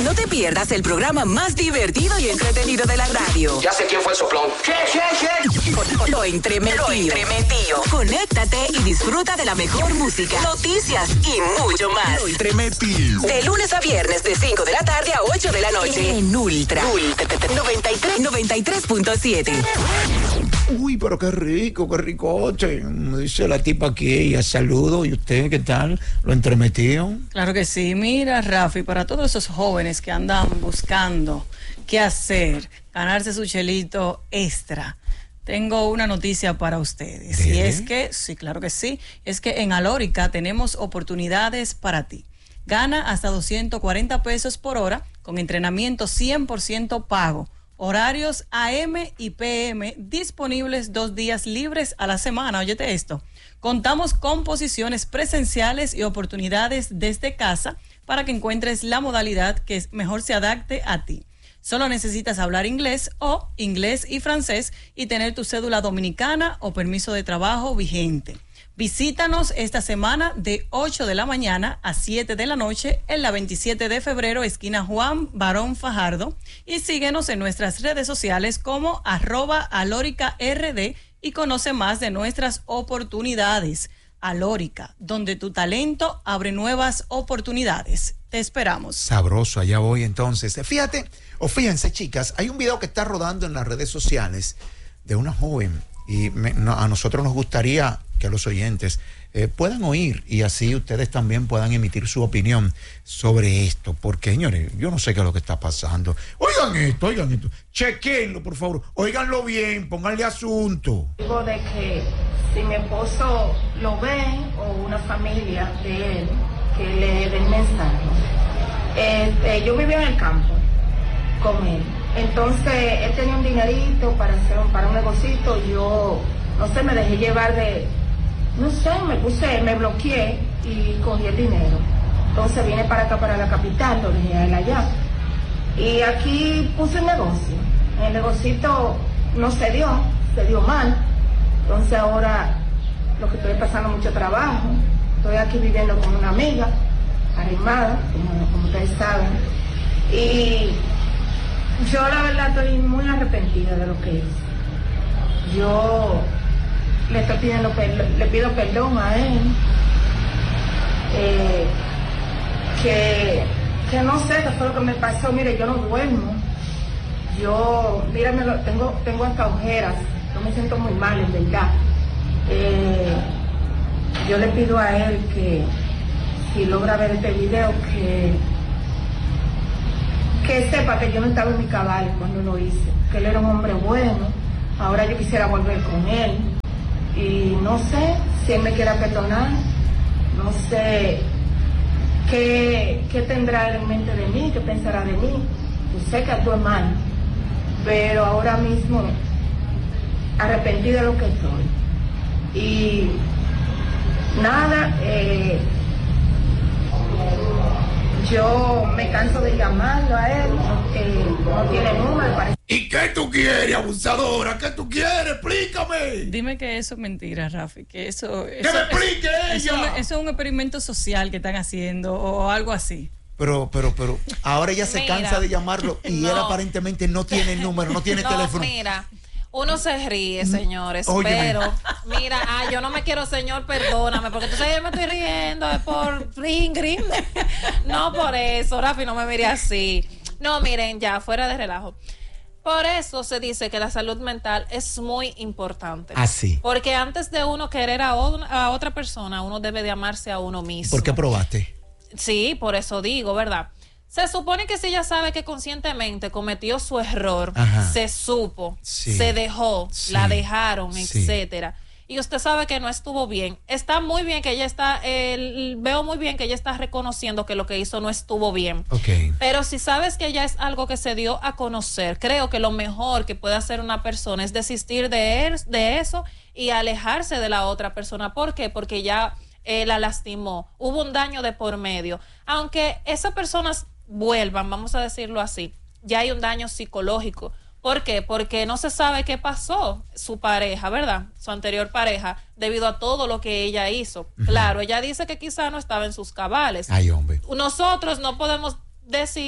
No te pierdas el programa más divertido y entretenido de la radio. Ya sé quién fue el soplón. Lo Entremetido. Conéctate y disfruta de la mejor música, noticias y mucho más. Lo Entremetido. De lunes a viernes de 5 de la tarde a 8 de la noche. En Ultra 93.7. Uy, pero qué ricoche. Me dice la tipa aquí, ella saludo. ¿Y usted qué tal? ¿Lo Entremetido? Claro que sí. Mira, Rafi, para todos esos jóvenes que andan buscando qué hacer, ganarse su chelito extra, tengo una noticia para ustedes. Y es que, sí, claro que sí, es que en Alórica tenemos oportunidades para ti. Gana hasta 240 pesos por hora con entrenamiento 100% pago. Horarios AM y PM disponibles 2 días libres a la semana. Óyete esto. Contamos con posiciones presenciales y oportunidades desde casa para que encuentres la modalidad que mejor se adapte a ti. Solo necesitas hablar inglés o inglés y francés y tener tu cédula dominicana o permiso de trabajo vigente. Visítanos esta semana de 8 de la mañana a 7 de la noche en la 27 de febrero, esquina Juan Barón Fajardo, y síguenos en nuestras redes sociales como @alóricard y conoce más de nuestras oportunidades. Alórica, donde tu talento abre nuevas oportunidades. Te esperamos. Sabroso, allá voy entonces. Fíjense, chicas, hay un video que está rodando en las redes sociales de una joven y a nosotros nos gustaría que los oyentes puedan oír y así ustedes también puedan emitir su opinión sobre esto, porque señores, yo no sé qué es lo que está pasando. Oigan esto, chequenlo por favor, óiganlo bien, pónganle asunto. Digo de que si mi esposo lo ve o una familia de él, que le den mensaje. Yo vivía en el campo con él, entonces él tenía un dinerito para un negocito, yo no sé, me dejé llevar me bloqueé y cogí el dinero. Entonces vine para acá, para la capital, lo dejé a él allá. Y aquí puse el negocio. El negocito no se dio mal. Entonces ahora lo que estoy pasando mucho trabajo. Estoy aquí viviendo con una amiga, arrimada, como ustedes saben. Y yo la verdad estoy muy arrepentida de lo que hice. Yo le pido perdón a él, que no sé qué fue lo que me pasó. Mire, yo no duermo, tengo hasta ojeras, yo me siento muy mal, en verdad. Yo le pido a él que si logra ver este video, que sepa que yo no estaba en mi cabal cuando lo hice, que él era un hombre bueno. Ahora yo quisiera volver con él. Y no sé si él me quiera perdonar, no sé qué tendrá en mente de mí, qué pensará de mí. Yo sé que actué mal, pero ahora mismo arrepentí de lo que soy. Y nada, yo me canso de llamarlo a él, no tiene número, parece. ¿Y qué tú quieres, abusadora? ¿Qué tú quieres? Explícame. Dime que eso es mentira, Rafi, que eso ¡que me explique ella! Eso es un experimento social que están haciendo o algo así. Pero ahora ella se cansa de llamarlo y él aparentemente no tiene el número, no tiene teléfono. Mira, uno se ríe, señores, pero mira, yo no me quiero, señor, perdóname, porque tú sabes, yo me estoy riendo por Ingrid. No por eso, Rafi, no me mire así. No, miren, ya, fuera de relajo. Por eso se dice que la salud mental es muy importante. Así. Porque antes de uno querer a otra persona, uno debe de amarse a uno mismo. ¿Por qué probaste? Sí, por eso digo, ¿verdad? Se supone que si ella sabe que conscientemente cometió su error, se supo, se dejó, la dejaron, etcétera. Y usted sabe que no estuvo bien. Está muy bien que ella veo muy bien que ella está reconociendo que lo que hizo no estuvo bien. Okay. Pero si sabes que ya es algo que se dio a conocer, creo que lo mejor que puede hacer una persona es desistir de eso y alejarse de la otra persona. ¿Por qué? Porque ya la lastimó. Hubo un daño de por medio. Aunque esas personas vuelvan, vamos a decirlo así, ya hay un daño psicológico. ¿Por qué? Porque no se sabe qué pasó su pareja, ¿verdad? Su anterior pareja, debido a todo lo que ella hizo. Claro, ella dice que quizá no estaba en sus cabales. Ay, hombre. Nosotros no podemos decir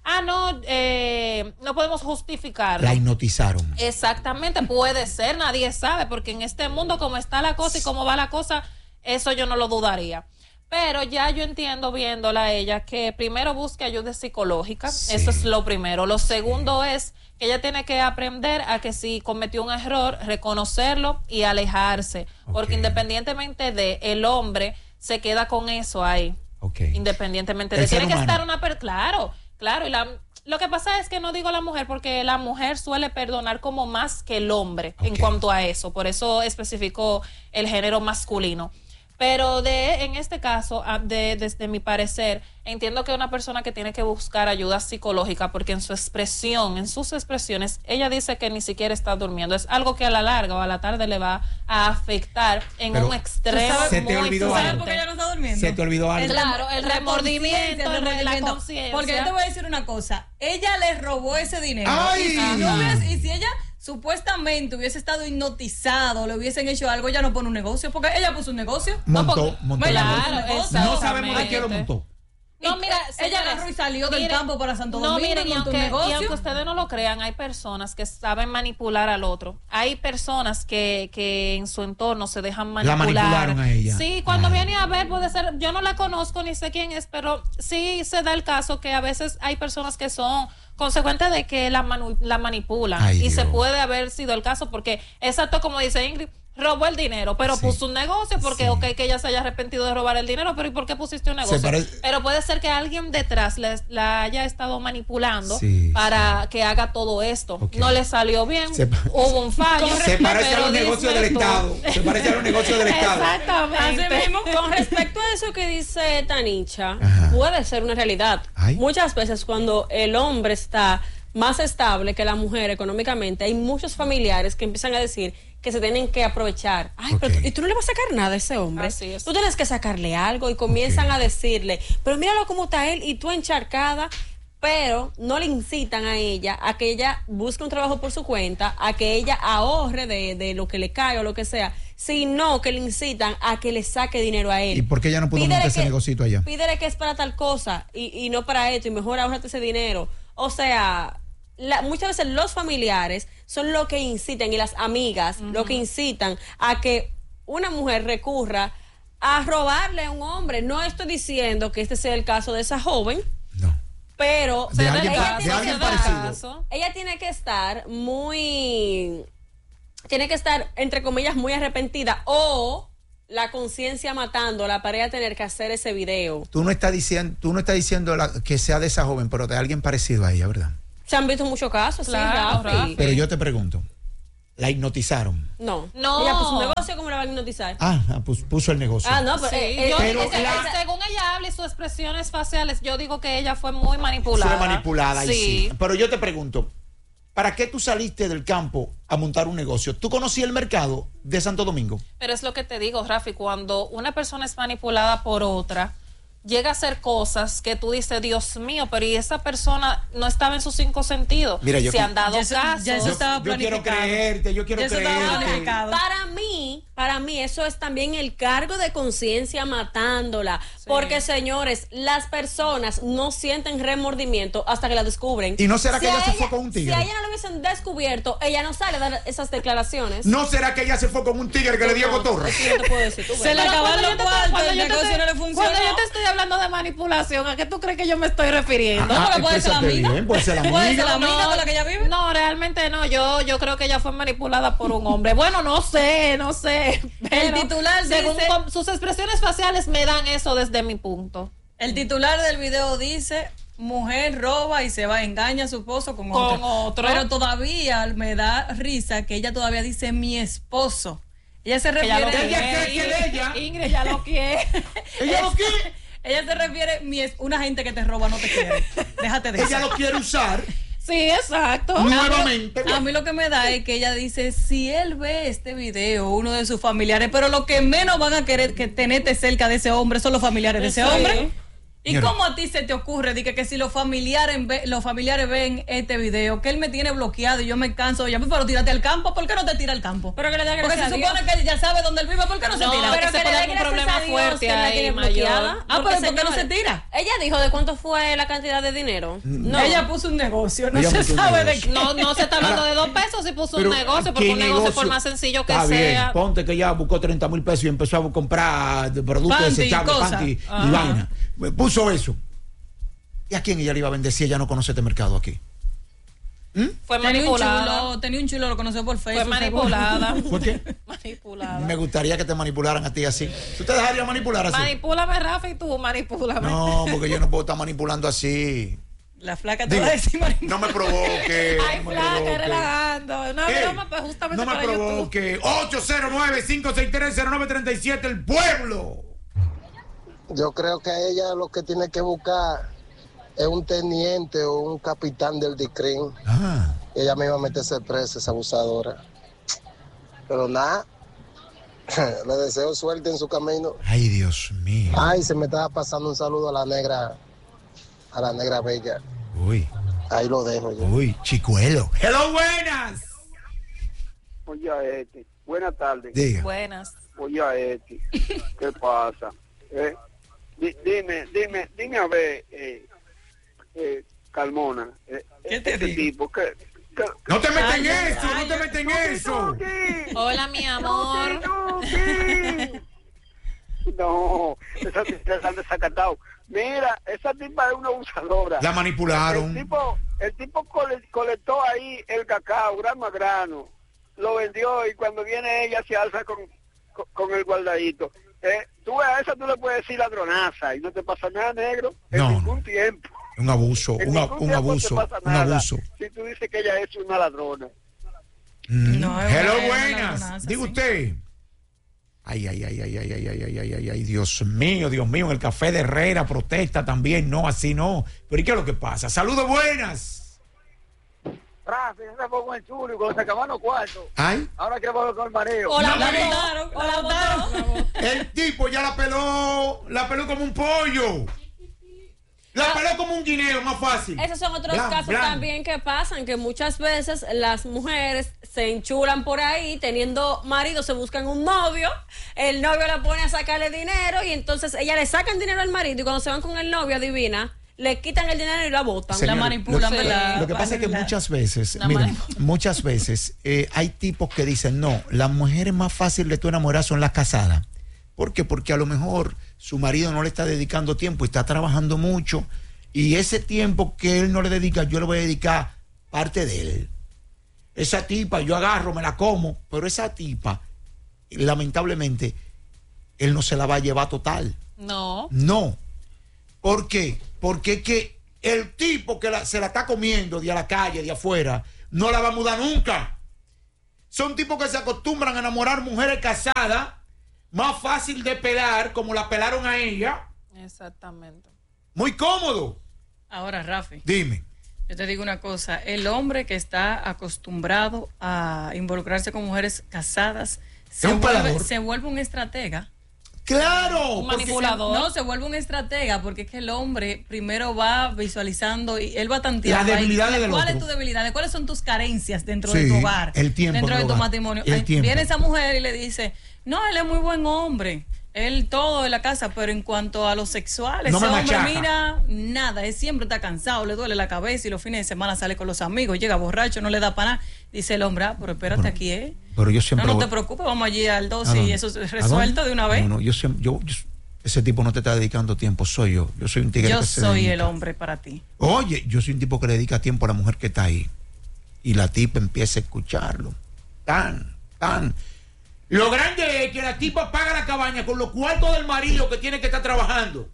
no podemos justificarlo. La hipnotizaron. Exactamente, puede ser, nadie sabe, porque en este mundo como está la cosa y cómo va la cosa, eso yo no lo dudaría. Pero ya yo entiendo viéndola a ella que primero busque ayuda psicológica, eso es lo primero. Lo segundo es que ella tiene que aprender a que si cometió un error, reconocerlo y alejarse, porque independientemente de el hombre se queda con eso ahí. Independientemente de tiene que estar claro, y lo que pasa es que no digo la mujer porque la mujer suele perdonar como más que el hombre en cuanto a eso, por eso especificó el género masculino. Pero en este caso, desde mi parecer, entiendo que una persona que tiene que buscar ayuda psicológica, porque en sus expresiones, ella dice que ni siquiera está durmiendo. Es algo que a la larga o a la tarde le va a afectar en un extremo. Se te olvidó ¿Sabes algo. por qué ella no está durmiendo? Se te olvidó algo. Claro, el remordimiento, la conciencia. Porque yo te voy a decir una cosa. Ella le robó ese dinero. ¡Ay! Y si ella supuestamente hubiese estado hipnotizado, le hubiesen hecho algo, ella no pone un negocio, porque ella puso un negocio. Montó. No sabemos de quién lo montó. No, mira, ella agarró y salió del campo para Santo Domingo. No, miren, y aunque ustedes no lo crean, hay personas que saben manipular al otro. Hay personas que en su entorno se dejan manipular. La manipularon a ella. Sí, cuando viene a ver, puede ser, yo no la conozco ni sé quién es, pero sí se da el caso que a veces hay personas que son consecuentes de que la manipulan. Ay, y Dios. se puede haber sido el caso, porque exacto como dice Ingrid, robó el dinero, pero puso un negocio porque, que ella se haya arrepentido de robar el dinero, pero ¿y por qué pusiste un negocio? Pero puede ser que alguien detrás la haya estado manipulando para que haga todo esto. No le salió bien, hubo un fallo. Se parece a los negocios del Estado. Se parece a los negocios del Estado. Exactamente. Así mismo, con respecto a eso que dice Tanicha, puede ser una realidad. Muchas veces cuando el hombre está más estable que la mujer económicamente, hay muchos familiares que empiezan a decir que se tienen que aprovechar. Pero y tú no le vas a sacar nada a ese hombre. Así es. Tú tienes que sacarle algo y comienzan a decirle, pero míralo cómo está él y tú encharcada, pero no le incitan a ella a que ella busque un trabajo por su cuenta, a que ella ahorre de lo que le cae o lo que sea, sino que le incitan a que le saque dinero a él. ¿Y por qué ella no pudo montar ese negocito allá? Pídele que es para tal cosa y no para esto, y mejor ahórrate ese dinero. O sea, muchas veces los familiares son lo que incitan, y las amigas lo que incitan a que una mujer recurra a robarle a un hombre. No estoy diciendo que este sea el caso de esa joven, pero de alguien parecido. Ella tiene que estar entre comillas muy arrepentida, o la conciencia matándola para ella tener que hacer ese video. Tú no estás diciendo que sea de esa joven, pero de alguien parecido a ella, ¿verdad? Se han visto muchos casos, Claro, sí, Rafi. Pero yo te pregunto, ¿la hipnotizaron? No. No. Ella puso un negocio, ¿cómo la van a hipnotizar? Pues puso el negocio. No, pero, según ella habla y sus expresiones faciales, yo digo que ella fue muy manipulada. Fue manipulada, sí. Pero yo te pregunto, ¿para qué tú saliste del campo a montar un negocio? ¿Tú conocías el mercado de Santo Domingo? Pero es lo que te digo, Rafi, cuando una persona es manipulada por otra, llega a hacer cosas que tú dices, Dios mío, pero y esa persona no estaba en sus 5 sentidos. Mira, se han dado casos. Ya eso estaba Yo planificado. quiero creerte. Para mí eso es también el cargo de conciencia matándola, porque señores, las personas no sienten remordimiento hasta que la descubren. ¿Y no será que ella se fue con un tigre? Si a ella no lo hubiesen descubierto, ella no sale a dar esas declaraciones. ¿No será que ella se fue con un tigre que le dio cotorra? Yo te puedo decir, Se le acabaron los cuartos, el negocio no le funcionó. Cuando yo te estoy hablando de manipulación, ¿a qué tú crees que yo me estoy refiriendo? No, porque puede ser la amiga. Puede ser la amiga. Puede ser la amiga con la que ella vive. No, realmente no. Yo creo que ella fue manipulada por un hombre. Bueno, no sé. El titular según dice, sus expresiones faciales me dan eso desde mi punto. el titular del video dice: mujer roba y se va, engaña a su esposo con otro. Pero todavía me da risa que ella todavía dice mi esposo. Ella se refiere Ella cree que es de ella. Ingrid ya lo quiere. ¿Ella lo quiere? Ella se refiere una gente que te roba no te quiere. Déjate de eso. Ella lo quiere usar Sí, exacto. nuevamente. A mí lo que me da es que ella dice, si él ve este video, uno de sus familiares, pero lo que menos van a querer que tenerte cerca de ese hombre son los familiares de ese hombre. ¿Y cómo a ti se te ocurre que si los familiares ven este video, que él me tiene bloqueado y yo me canso de llamar, pero tírate al campo? ¿Por qué no te tira al campo? Pero que le dé porque se supone que ya sabe dónde él vive, ¿por qué no se tira? Pero que le dé un problema fuerte ahí, mayor. Pero ¿por qué no se tira? Ella dijo de cuánto fue la cantidad de dinero. No. Ella puso un negocio, no se sabe de qué. No se está hablando de 2 pesos, si puso un negocio, porque un negocio por más sencillo que sea. Bien, ponte que ella buscó 30,000 pesos y empezó a comprar productos desechables, panty y vaina. Puso eso. ¿Y a quién ella le iba a vender si ella no conoce este mercado aquí? Fue manipulada. Tenía un chulo, lo conoció por Facebook. Fue manipulada. ¿Por qué? Manipulada. Me gustaría que te manipularan a ti así. ¿Tú te dejarías manipular así? Manipúlame, Rafa, y tú manipúlame. No, porque yo no puedo estar manipulando así. La flaca te va a decir manipulando. No me provoque. Ay, flaca, relajando. No, broma, pues justamente no me provoque. 809-563-0937, el pueblo. Yo creo que ella lo que tiene que buscar es un teniente o un capitán del DICRIM. Ella me iba a meterse presa, esa abusadora. Pero nada, le deseo suerte en su camino. Ay, Dios mío. Ay, se me estaba pasando un saludo a la negra bella. Uy. Ahí lo dejo yo. Uy, chicuelo. Hello, buenas. Oye, buenas tardes. Diga. Buenas. Oye, ¿qué pasa? Dime a ver, Carmona, ¿qué te digo? tipo, No te metes en eso, no te metes en eso. Hola, mi amor. No, esa tipa está desacatado. Mira, esa tipa es una abusadora. La manipularon. El tipo colectó ahí el cacao, grano a grano, lo vendió y cuando viene ella se alza con el guardadito. Tú a esa tú le puedes decir ladronaza y no te pasa nada, negro, en ningún tiempo. Un abuso, un abuso. Si tú dices que ella es una ladrona. No, hello, buenas. Diga usted. Ay, Dios mío, en el café de Herrera protesta también, no, así no. Pero ¿y qué es lo que pasa? Saludos, buenas. Rafa, se fue con el chulo y con se acabaron los cuartos. Ay. Ahora quiero volver con el mareo. La botaron. El tipo ya la peló como un pollo. La peló como un guineo, más fácil. Esos son otros casos también que pasan, que muchas veces las mujeres se enchulan por ahí, teniendo marido, se buscan un novio, el novio la pone a sacarle dinero y entonces ella le sacan dinero al marido y cuando se van con el novio, adivina, le quitan el dinero y la botan. Señor, la manipulan. Lo que pasa es que muchas veces, hay tipos que dicen, no, las mujeres más fáciles de tú enamorar son las casadas. ¿Por qué? Porque a lo mejor su marido no le está dedicando tiempo y está trabajando mucho y ese tiempo que él no le dedica, yo le voy a dedicar parte de él. Esa tipa, yo agarro, me la como, pero esa tipa, lamentablemente, él no se la va a llevar total. No. ¿Por qué? Porque es que el tipo que se la está comiendo de a la calle, de afuera, no la va a mudar nunca. Son tipos que se acostumbran a enamorar mujeres casadas, más fácil de pelar, como la pelaron a ella. Exactamente. Muy cómodo. Ahora, Rafi. Dime. Yo te digo una cosa, el hombre que está acostumbrado a involucrarse con mujeres casadas se vuelve un estratega. ¡Claro! Un manipulador. Se vuelve un estratega porque es que el hombre primero va visualizando y él va tanteando. Las debilidades del ¿Cuál otro. es tu debilidad? ¿Cuáles son tus carencias dentro de tu hogar? El tiempo. Dentro de tu matrimonio. Viene esa mujer y le dice, no, él es muy buen hombre. Él todo en la casa, pero en cuanto a lo sexual, no ese hombre machaca. mira nada, él siempre está cansado, le duele la cabeza y los fines de semana sale con los amigos, llega borracho, no le da para nada. Dice el hombre, pero espérate aquí, Pero yo siempre no te preocupes, vamos allí al 2 y eso es resuelto de una vez. No, ese tipo no te está dedicando tiempo, soy yo. Yo soy un tigre. Yo soy el hombre para ti. Oye, yo soy un tipo que le dedica tiempo a la mujer que está ahí. Y la tipa empieza a escucharlo. Tan. Lo grande es que la tipa paga la cabaña con los cuartos del marido que tiene que estar trabajando.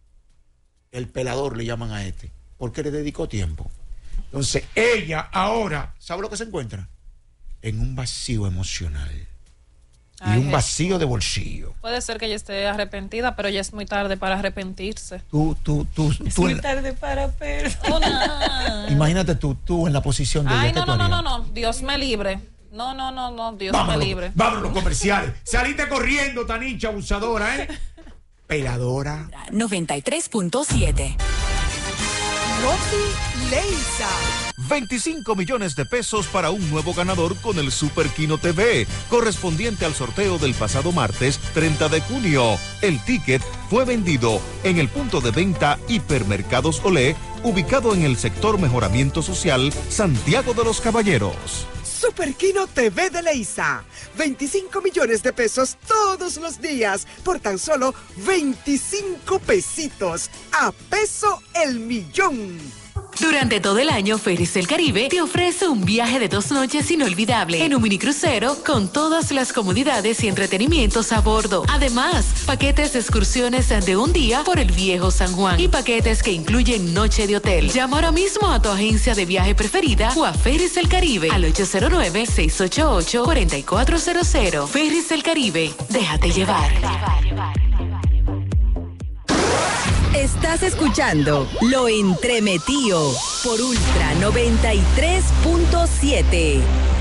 El pelador le llaman a este, porque le dedicó tiempo. Entonces, ella ahora, ¿sabe lo que se encuentra? En un vacío emocional. Y un vacío de bolsillo. Puede ser que ella esté arrepentida, pero ya es muy tarde para arrepentirse. Es muy tarde para perdonar. Imagínate tú en la posición de ella. No. Dios me libre. No, Dios me libre. Vámonos los comerciales. Saliste corriendo, Tanicha, abusadora, ¿eh? peladora. 93.7. Rosy Leisa. 25 millones de pesos para un nuevo ganador con el Super Kino TV, correspondiente al sorteo del pasado martes 30 de junio. El ticket fue vendido en el punto de venta Hipermercados Olé, ubicado en el sector Mejoramiento Social, Santiago de los Caballeros. Super Kino TV de Leisa. 25 millones de pesos todos los días por tan solo 25 pesitos. A peso el millón. Durante todo el año, Ferries del Caribe te ofrece un viaje de 2 noches inolvidable en un minicrucero con todas las comodidades y entretenimientos a bordo. Además, paquetes de excursiones de un día por el Viejo San Juan y paquetes que incluyen noche de hotel. Llama ahora mismo a tu agencia de viaje preferida o a Ferries del Caribe al 809-688-4400. Ferries del Caribe, déjate llevar. Estás escuchando Lo Entremetido por Ultra 93.7.